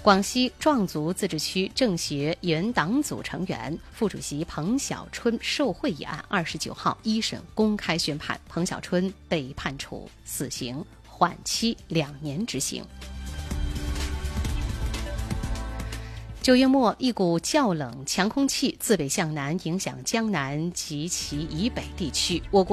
广西壮族自治区政协原党组成员、副主席彭小春受贿一案29号一审公开宣判，彭小春被判处死刑，缓期2年执行。9月末，一股较冷强空气自北向南影响江南及其以北地区，我国